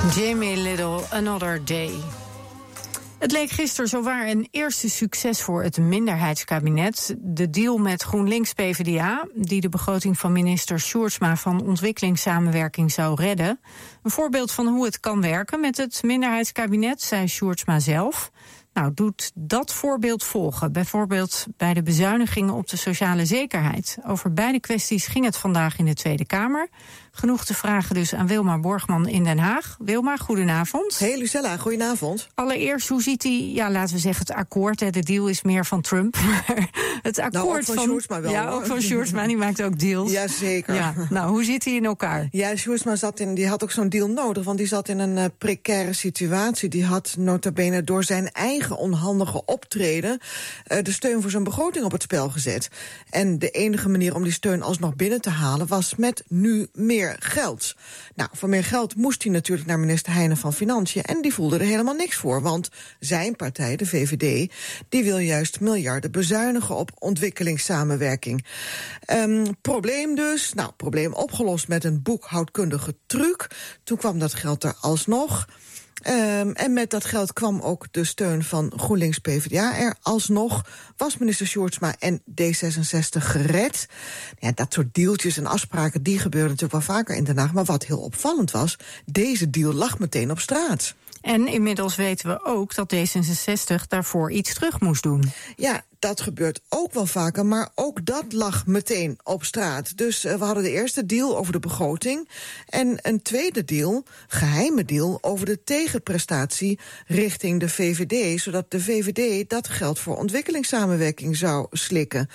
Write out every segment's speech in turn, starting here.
Jamie Little, Another Day. Het leek gisteren zowaar een eerste succes voor het minderheidskabinet. De deal met GroenLinks-PVDA, die de begroting van minister Sjoerdsma van ontwikkelingssamenwerking zou redden. Een voorbeeld van hoe het kan werken met het minderheidskabinet, zei Sjoerdsma zelf. Nou, doet dat voorbeeld volgen. Bijvoorbeeld bij de bezuinigingen op de sociale zekerheid. Over beide kwesties ging het vandaag in de Tweede Kamer. Genoeg te vragen dus aan Wilma Borgman in Den Haag. Wilma, goedenavond. Hey Lucella, goedenavond. Allereerst, hoe ziet laten we zeggen, het akkoord? De deal is meer van Trump. Maar het akkoord nou, ook van Sjoerdsma wel. Ja, ook van Sjoerdsma, die maakt ook deals. Jazeker. Ja, nou, hoe zit hij in elkaar? Ja, Sjoerdsma die had ook zo'n deal nodig, want die zat in een precaire situatie. Die had nota bene door zijn eigen onhandige optreden de steun voor zijn begroting op het spel gezet. En de enige manier om die steun alsnog binnen te halen was met nu meer geld. Nou, voor meer geld moest hij natuurlijk naar minister Heijnen van Financiën en die voelde er helemaal niks voor, want zijn partij, de VVD, die wil juist miljarden bezuinigen op ontwikkelingssamenwerking. Probleem dus, probleem opgelost met een boekhoudkundige truc. Toen kwam dat geld er alsnog. En met dat geld kwam ook de steun van GroenLinks-PVDA er alsnog. Was minister Sjoerdsma en D66 gered. Ja, dat soort dealtjes en afspraken, die gebeurden natuurlijk wel vaker in Den Haag. Maar wat heel opvallend was, deze deal lag meteen op straat. En inmiddels weten we ook dat D66 daarvoor iets terug moest doen. Ja, dat gebeurt ook wel vaker, maar ook dat lag meteen op straat. Dus we hadden de eerste deal over de begroting en een tweede deal, geheime deal, over de tegenprestatie richting de VVD, zodat de VVD dat geld voor ontwikkelingssamenwerking zou slikken.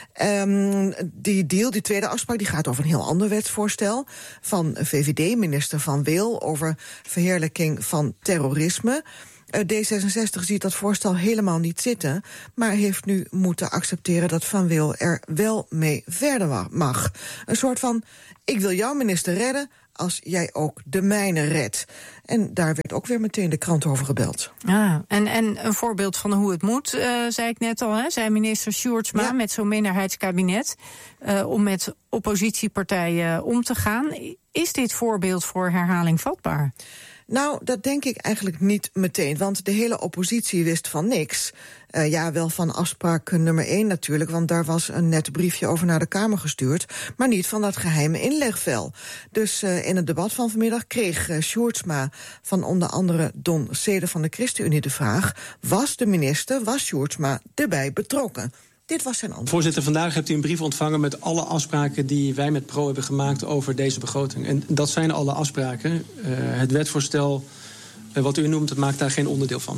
Die deal, die tweede afspraak, die gaat over een heel ander wetsvoorstel van VVD-minister Van Wil over verheerlijking van terrorisme. D66 ziet dat voorstel helemaal niet zitten, maar heeft nu moeten accepteren dat Van Wil er wel mee verder mag. Een soort van, ik wil jouw minister redden als jij ook de mijne redt. En daar werd ook weer meteen de krant over gebeld. En een voorbeeld van hoe het moet, zei ik net al, zei minister Sjoerdsma met zo'n minderheidskabinet, om met oppositiepartijen om te gaan. Is dit voorbeeld voor herhaling vatbaar? Nou, dat denk ik eigenlijk niet meteen, want de hele oppositie wist van niks. Wel van afspraak nummer 1 natuurlijk, want daar was een net briefje over naar de Kamer gestuurd, maar niet van dat geheime inlegvel. Dus in het debat van vanmiddag kreeg Sjoerdsma van onder andere Don Seder van de ChristenUnie de vraag, was Sjoerdsma erbij betrokken? Dit was zijn antwoord. Voorzitter, vandaag hebt u een brief ontvangen met alle afspraken die wij met PRO hebben gemaakt over deze begroting. En dat zijn alle afspraken. Het wetsvoorstel, wat u noemt, dat maakt daar geen onderdeel van.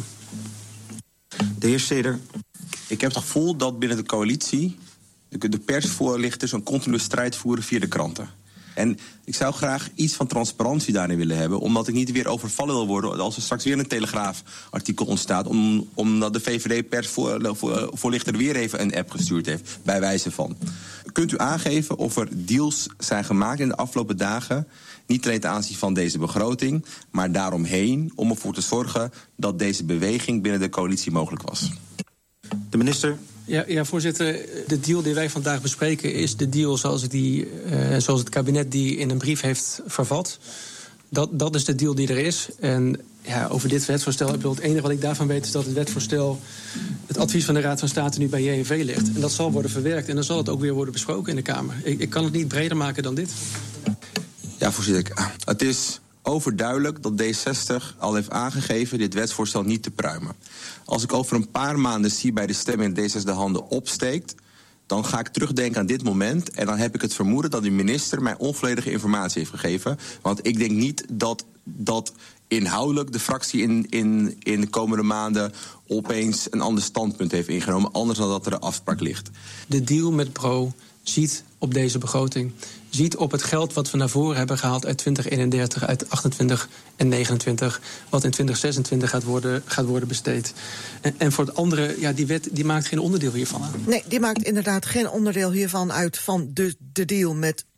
De heer Seder, ik heb het gevoel dat binnen de coalitie de persvoorlichters een continue strijd voeren via de kranten. En ik zou graag iets van transparantie daarin willen hebben, omdat ik niet weer overvallen wil worden als er straks weer een Telegraaf-artikel ontstaat, omdat de VVD-persvoorlichter weer even een app gestuurd heeft, bij wijze van. Kunt u aangeven of er deals zijn gemaakt in de afgelopen dagen, niet alleen ten aanzien van deze begroting, maar daaromheen, om ervoor te zorgen dat deze beweging binnen de coalitie mogelijk was? De minister. Ja, voorzitter, de deal die wij vandaag bespreken is de deal zoals het kabinet die in een brief heeft vervat. Dat is de deal die er is. En over dit wetsvoorstel, het enige wat ik daarvan weet is dat het wetsvoorstel, het advies van de Raad van State nu bij JNV ligt. En dat zal worden verwerkt en dan zal het ook weer worden besproken in de Kamer. Ik kan het niet breder maken dan dit. Ja, voorzitter, het is overduidelijk dat D60 al heeft aangegeven dit wetsvoorstel niet te pruimen. Als ik over een paar maanden zie bij de stemming in D60 de handen opsteekt, dan ga ik terugdenken aan dit moment en dan heb ik het vermoeden dat de minister mij onvolledige informatie heeft gegeven. Want ik denk niet dat inhoudelijk de fractie in de komende maanden opeens een ander standpunt heeft ingenomen, anders dan dat er een afspraak ligt. De deal met PRO ziet op deze begroting, ziet op het geld wat we naar voren hebben gehaald uit 2031, uit 28 en 29, wat in 2026 gaat worden besteed. En voor het andere, die wet die maakt geen onderdeel hiervan uit. Nee, die maakt inderdaad geen onderdeel hiervan uit van de deal met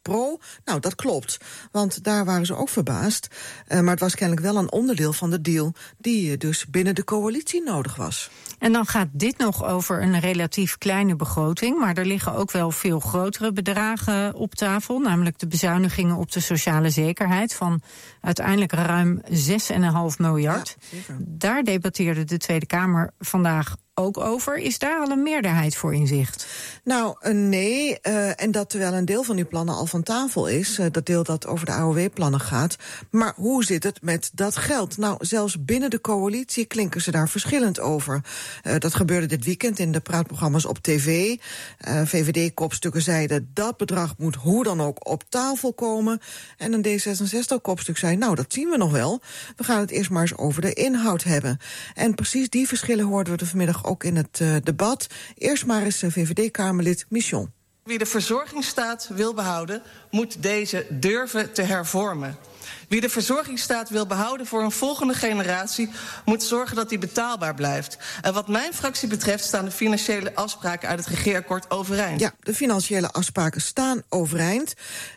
pro. Nou, dat klopt, want daar waren ze ook verbaasd. Maar het was kennelijk wel een onderdeel van de deal die dus binnen de coalitie nodig was. En dan gaat dit nog over een relatief kleine begroting, maar er liggen ook wel veel grotere bedragen op tafel, namelijk de bezuinigingen op de sociale zekerheid van uiteindelijk ruim 6,5 miljard. Ja, daar debatteerde de Tweede Kamer vandaag ook over. Is daar al een meerderheid voor in zicht? Nou, nee. En dat terwijl een deel van die plannen al van tafel is. Dat deel dat over de AOW-plannen gaat. Maar hoe zit het met dat geld? Nou, zelfs binnen de coalitie klinken ze daar verschillend over. Dat gebeurde dit weekend in de praatprogramma's op tv. VVD-kopstukken zeiden dat bedrag moet hoe dan ook op tafel komen. En een D66-kopstuk zei, nou, dat zien we nog wel. We gaan het eerst maar eens over de inhoud hebben. En precies die verschillen hoorden we er vanmiddag ook in het debat. Eerst maar eens VVD-Kamerlid Michon. Wie de verzorgingsstaat wil behouden, moet deze durven te hervormen. Wie de verzorgingsstaat wil behouden voor een volgende generatie, moet zorgen dat die betaalbaar blijft. En wat mijn fractie betreft staan de financiële afspraken uit het regeerakkoord overeind. Ja, de financiële afspraken staan overeind.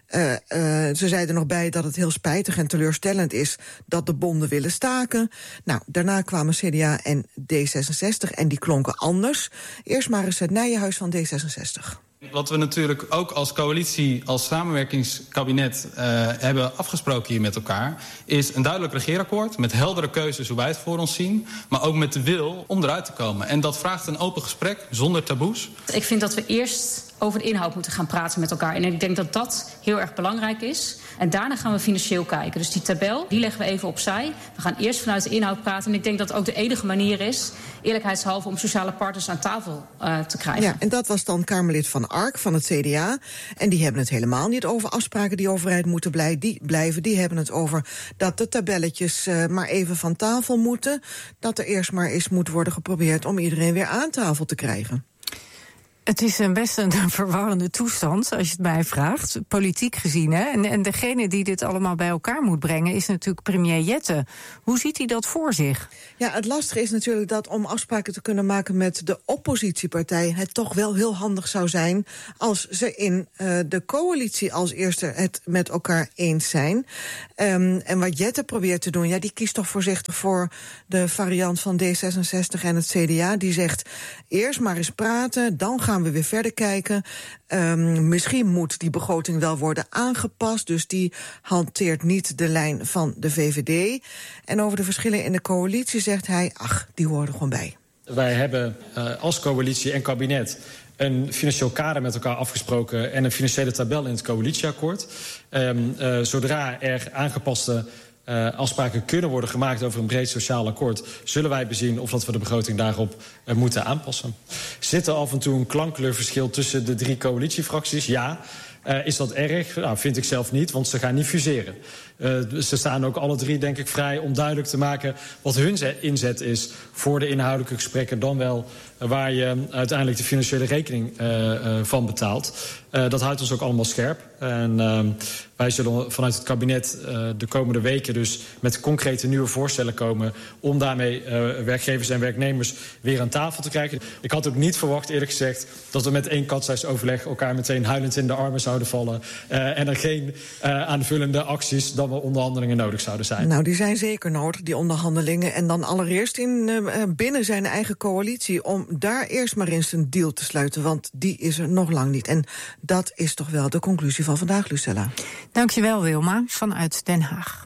Ze zeiden nog bij dat het heel spijtig en teleurstellend is dat de bonden willen staken. Nou, daarna kwamen CDA en D66 en die klonken anders. Eerst maar eens het Nijenhuis van D66. Wat we natuurlijk ook als coalitie, als samenwerkingskabinet hebben afgesproken hier met elkaar, is een duidelijk regeerakkoord met heldere keuzes hoe wij het voor ons zien, maar ook met de wil om eruit te komen. En dat vraagt een open gesprek, zonder taboes. Ik vind dat we eerst over de inhoud moeten gaan praten met elkaar. En ik denk dat dat heel erg belangrijk is. En daarna gaan we financieel kijken. Dus die tabel, die leggen we even opzij. We gaan eerst vanuit de inhoud praten. En ik denk dat het ook de enige manier is, eerlijkheidshalve, om sociale partners aan tafel te krijgen. Ja, en dat was dan Kamerlid Van Ark van het CDA. En die hebben het helemaal niet over afspraken die overeind moeten blijven. Die hebben het over dat de tabelletjes maar even van tafel moeten. Dat er eerst maar eens moet worden geprobeerd om iedereen weer aan tafel te krijgen. Het is best een verwarrende toestand, als je het mij vraagt, politiek gezien. Hè? En degene die dit allemaal bij elkaar moet brengen is natuurlijk premier Jette. Hoe ziet hij dat voor zich? Ja, het lastige is natuurlijk dat om afspraken te kunnen maken met de oppositiepartij het toch wel heel handig zou zijn als ze in de coalitie als eerste het met elkaar eens zijn. En wat Jette probeert te doen, ja, die kiest toch voorzichtig voor de variant van D66 en het CDA. Die zegt, eerst maar eens praten, dan gaan we weer verder kijken. Misschien moet die begroting wel worden aangepast, dus die hanteert niet de lijn van de VVD. En over de verschillen in de coalitie zegt hij, ach, die horen gewoon bij. Wij hebben als coalitie en kabinet een financieel kader met elkaar afgesproken en een financiële tabel in het coalitieakkoord. Zodra er aangepaste afspraken kunnen worden gemaakt over een breed sociaal akkoord, zullen wij bezien of dat we de begroting daarop moeten aanpassen. Zit er af en toe een klankkleurverschil tussen de 3 coalitiefracties? Ja. Is dat erg? Nou, vind ik zelf niet, want ze gaan niet fuseren. Ze staan ook alle 3, denk ik, vrij om duidelijk te maken wat hun inzet is voor de inhoudelijke gesprekken, dan wel waar je uiteindelijk de financiële rekening van betaalt. Dat houdt ons ook allemaal scherp. En wij zullen vanuit het kabinet de komende weken dus met concrete nieuwe voorstellen komen om daarmee werkgevers en werknemers weer aan tafel te krijgen. Ik had ook niet verwacht, eerlijk gezegd, dat we met 1 katshuisoverleg elkaar meteen huilend in de armen zouden vallen en er geen aanvullende acties dan wel onderhandelingen nodig zouden zijn. Nou, die zijn zeker nodig, die onderhandelingen. En dan allereerst binnen zijn eigen coalitie om daar eerst maar eens een deal te sluiten, want die is er nog lang niet. En dat is toch wel de conclusie van vandaag, Lucella. Dankjewel, Wilma, vanuit Den Haag.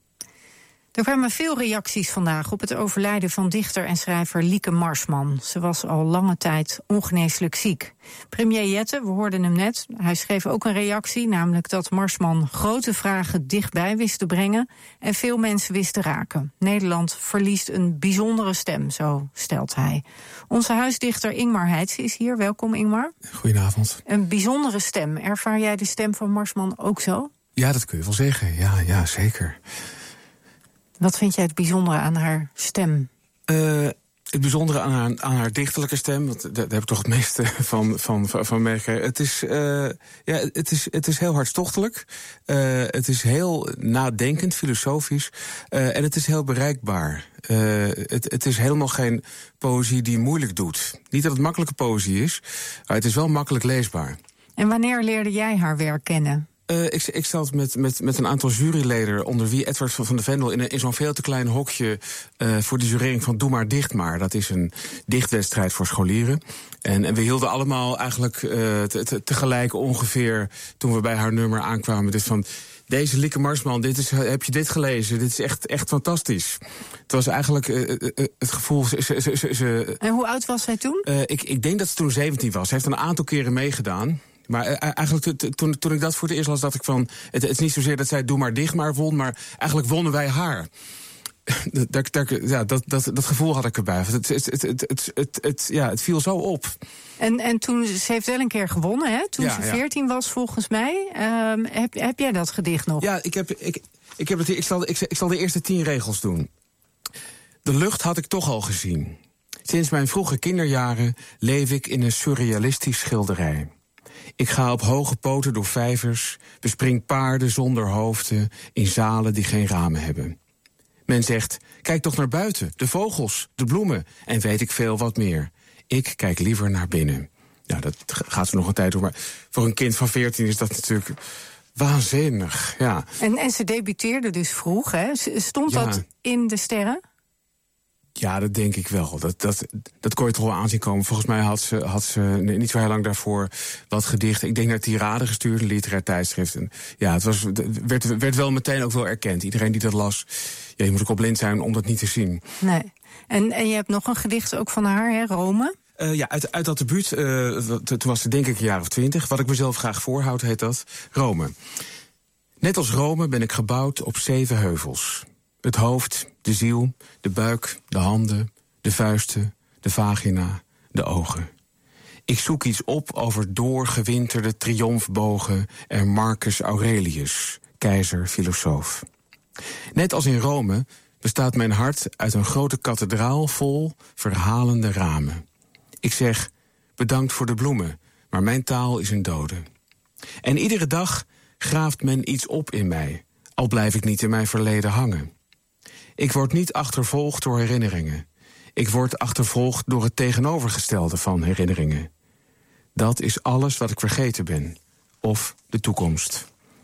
Er kwamen veel reacties vandaag op het overlijden van dichter en schrijver Lieke Marsman. Ze was al lange tijd ongeneeslijk ziek. Premier Jette, we hoorden hem net, hij schreef ook een reactie, namelijk dat Marsman grote vragen dichtbij wist te brengen en veel mensen wist te raken. Nederland verliest een bijzondere stem, zo stelt hij. Onze huisdichter Ingmar Heitse is hier. Welkom, Ingmar. Goedenavond. Een bijzondere stem. Ervaar jij de stem van Marsman ook zo? Ja, dat kun je wel zeggen. Ja, zeker. Wat vind jij het bijzondere aan haar stem? Het bijzondere aan haar dichterlijke stem, want daar heb ik toch het meeste van meegekregen. Het is heel hartstochtelijk. Het is heel nadenkend, filosofisch. En het is heel bereikbaar. Het is helemaal geen poëzie die moeilijk doet. Niet dat het makkelijke poëzie is, maar het is wel makkelijk leesbaar. En wanneer leerde jij haar werk kennen? Ik zat met een aantal juryleden, onder wie Edward van de Vendel, in zo'n veel te klein hokje voor de jurering van Doe maar dicht maar. Dat is een dichtwedstrijd voor scholieren. En we hielden allemaal eigenlijk tegelijk ongeveer, toen we bij haar nummer aankwamen, dus van: deze Lieke Marsman, heb je dit gelezen? Dit is echt fantastisch. Het was eigenlijk het gevoel... En hoe oud was zij toen? Ik denk dat ze toen 17 was. Ze heeft een aantal keren meegedaan. Maar eigenlijk toen ik dat voor het eerst las, dacht ik van: het is niet zozeer dat zij Doe maar dicht maar won, maar eigenlijk wonnen wij haar. Dat gevoel had ik erbij. Het viel zo op. En toen, ze heeft wel een keer gewonnen, hè? Toen ze 14 was, volgens mij. Heb jij dat gedicht nog? Ja, ik zal de eerste 10 regels doen. De lucht had ik toch al gezien. Sinds mijn vroege kinderjaren leef ik in een surrealistisch schilderij. Ik ga op hoge poten door vijvers, bespring paarden zonder hoofden in zalen die geen ramen hebben. Men zegt: kijk toch naar buiten, de vogels, de bloemen en weet ik veel wat meer. Ik kijk liever naar binnen. Ja, dat gaat ze nog een tijd door, maar voor een kind van 14 is dat natuurlijk waanzinnig. Ja. En ze debuteerde dus vroeg, hè? Stond dat in de sterren? Ja, dat denk ik wel. Dat kon je toch wel aanzien komen. Volgens mij had ze niet zo heel lang daarvoor wat gedichten. Ik denk naar Tirade gestuurd, een literair tijdschrift. En ja, werd wel meteen ook wel erkend. Iedereen die dat las, ja, je moet ook op blind zijn om dat niet te zien. Nee. En je hebt nog een gedicht ook van haar, hè, Rome? Uit dat debuut, toen was ze denk ik een jaar of 20. Wat ik mezelf graag voorhoud, heet dat Rome. Net als Rome ben ik gebouwd op 7 heuvels. Het hoofd, de ziel, de buik, de handen, de vuisten, de vagina, de ogen. Ik zoek iets op over doorgewinterde triomfbogen en Marcus Aurelius, keizer, filosoof. Net als in Rome bestaat mijn hart uit een grote kathedraal vol verhalende ramen. Ik zeg: bedankt voor de bloemen, maar mijn taal is een dode. En iedere dag graaft men iets op in mij, al blijf ik niet in mijn verleden hangen. Ik word niet achtervolgd door herinneringen. Ik word achtervolgd door het tegenovergestelde van herinneringen. Dat is alles wat ik vergeten ben. Of de toekomst.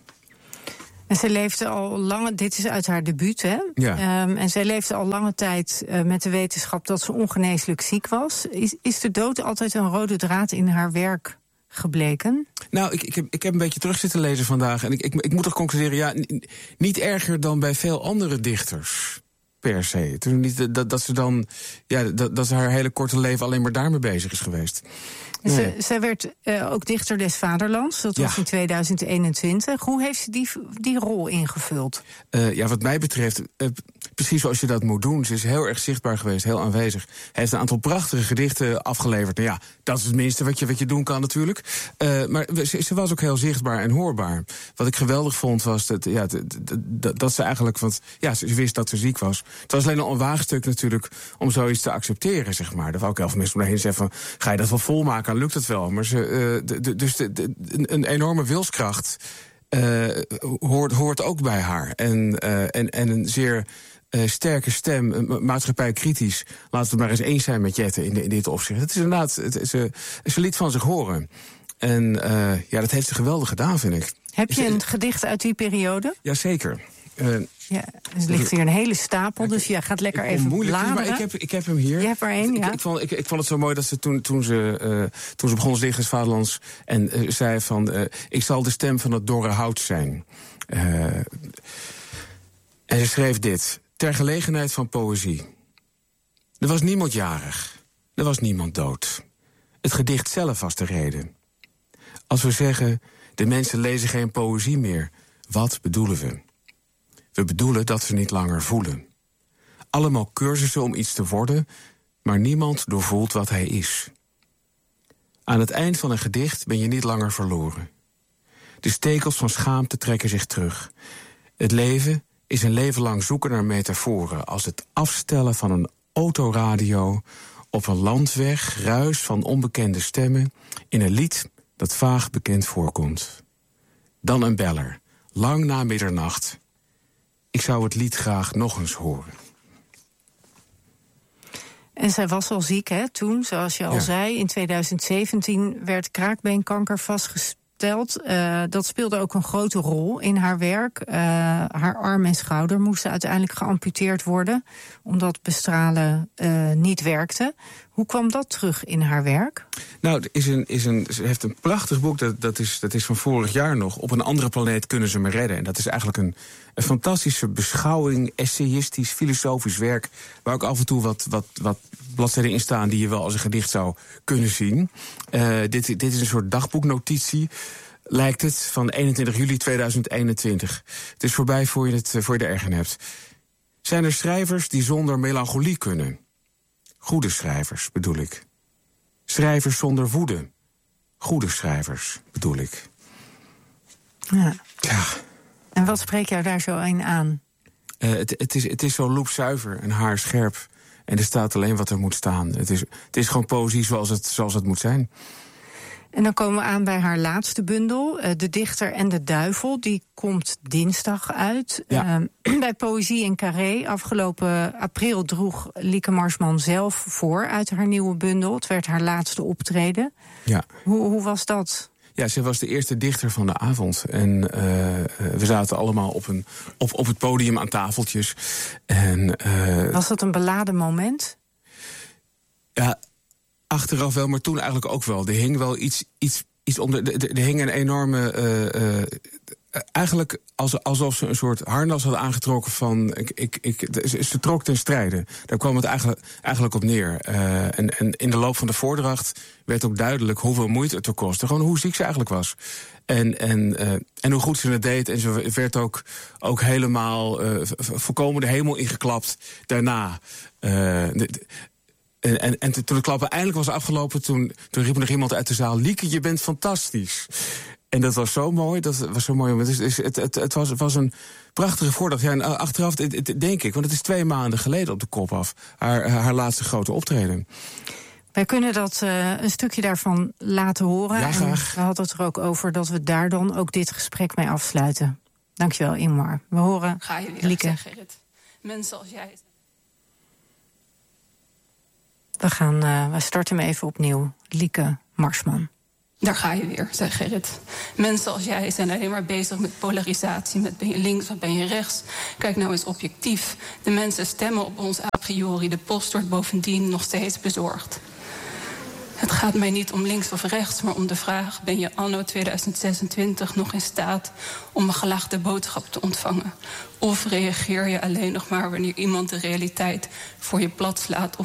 En ze leefde al lange, dit is uit haar debuut, hè? Ja. En zij leefde al lange tijd met de wetenschap dat ze ongeneeslijk ziek was. Is de dood altijd een rode draad in haar werk gebleken? Nou, ik heb een beetje terug zitten lezen vandaag. En ik moet toch concluderen, ja, niet erger dan bij veel andere dichters. Per se. Het is niet dat ze dan, ja, dat ze haar hele korte leven alleen maar daarmee bezig is geweest. Nee. Zij werd ook dichter des vaderlands, dat was in 2021. Hoe heeft ze die rol ingevuld? Wat mij betreft, precies zoals je dat moet doen. Ze is heel erg zichtbaar geweest, heel aanwezig. Hij heeft een aantal prachtige gedichten afgeleverd. Nou ja, dat is het minste wat je doen kan natuurlijk. Maar ze was ook heel zichtbaar en hoorbaar. Wat ik geweldig vond was dat ze eigenlijk, want ja, ze wist dat ze ziek was. Het was alleen al een waagstuk natuurlijk om zoiets te accepteren, zeg maar. Er waren ook heel veel mensen omheen zeggen van, ga je dat wel volmaken? Dan lukt het wel. Maar een enorme wilskracht hoort ook bij haar. En een zeer sterke stem, maatschappijkritisch. Laten we maar eens eens zijn met Jette in dit opzicht. Het is inderdaad, ze liet van zich horen. En dat heeft ze geweldig gedaan, vind ik. Heb je een gedicht uit die periode? Jazeker. Er ligt hier een hele stapel, dus je gaat lekker even bladeren. Maar ik heb hem hier. Je hebt er één, ja. Ik vond het zo mooi dat ze toen ze begon als dichter des vaderlands en zei van, ik zal de stem van het dorre hout zijn. En ze schreef dit: ter gelegenheid van poëzie. Er was niemand jarig. Er was niemand dood. Het gedicht zelf was de reden. Als we zeggen, de mensen lezen geen poëzie meer, wat bedoelen we? We bedoelen dat ze niet langer voelen. Allemaal cursussen om iets te worden, maar niemand doorvoelt wat hij is. Aan het eind van een gedicht ben je niet langer verloren. De stekels van schaamte trekken zich terug. Het leven is een leven lang zoeken naar metaforen, als het afstellen van een autoradio op een landweg, ruis van onbekende stemmen in een lied dat vaag bekend voorkomt. Dan een beller, lang na middernacht. Ik zou het lied graag nog eens horen. En zij was al ziek, hè, toen, zoals je al zei. In 2017 werd kraakbeenkanker vastgesteld. gesteld. Dat speelde ook een grote rol in haar werk. Haar arm en schouder moesten uiteindelijk geamputeerd worden, omdat bestralen niet werkte. Hoe kwam dat terug in haar werk? Nou, ze heeft een prachtig boek, dat is van vorig jaar nog. Op een andere planeet kunnen ze me redden. En dat is eigenlijk een fantastische beschouwing, essayistisch, filosofisch werk, waar ook af en toe wat bladzijden in staan die je wel als een gedicht zou kunnen zien. Dit is een soort dagboeknotitie, lijkt het, van 21 juli 2021. Het is voorbij voor je er erg in hebt. Zijn er schrijvers die zonder melancholie kunnen? Goede schrijvers, bedoel ik. Schrijvers zonder woede. Goede schrijvers, bedoel ik. Ja. Ja. En wat spreekt jou daar zo in aan? Het is zo loepzuiver en haarscherp. En er staat alleen wat er moet staan. Het is gewoon poëzie zoals het moet zijn. En dan komen we aan bij haar laatste bundel, De Dichter en de Duivel. Die komt dinsdag uit. Ja. Bij Poëzie in Carré afgelopen april droeg Lieke Marsman zelf voor uit haar nieuwe bundel. Het werd haar laatste optreden. Ja. Hoe was dat? Ja, ze was de eerste dichter van de avond. En we zaten allemaal op het podium aan tafeltjes. En, was dat een beladen moment? Ja, achteraf wel, maar toen eigenlijk ook wel. Er hing wel iets onder. Er hing een enorme. Eigenlijk alsof ze een soort harnas had aangetrokken van. Ze trok ten strijde. Daar kwam het eigenlijk op neer. En in de loop van de voordracht werd ook duidelijk hoeveel moeite het er kostte. Gewoon hoe ziek ze eigenlijk was. En hoe goed ze het deed. En ze werd ook helemaal volkomen de hemel ingeklapt daarna. En toen de klappen eindelijk was afgelopen, toen riep er nog iemand uit de zaal: Lieke, je bent fantastisch. En dat was zo mooi. Het was een prachtige voordracht. Ja, en achteraf denk ik, want het is 2 maanden geleden op de kop af, haar laatste grote optreden. Wij kunnen dat een stukje daarvan laten horen. Ja, graag. En we hadden het er ook over dat we daar dan ook dit gesprek mee afsluiten. Dankjewel, Ingmar. We horen Ga je weer, Lieke. zeg Gerrit. Mensen als jij. We starten hem even opnieuw. Lieke Marsman. Daar ga je weer, zei Gerrit. Mensen als jij zijn alleen maar bezig met polarisatie. Met ben je links of ben je rechts? Kijk nou eens objectief. De mensen stemmen op ons a priori. De post wordt bovendien nog steeds bezorgd. Het gaat mij niet om links of rechts, maar om de vraag: ben je anno 2026 nog in staat om een gelaagde boodschap te ontvangen? Of reageer je alleen nog maar wanneer iemand de realiteit voor je plat slaat of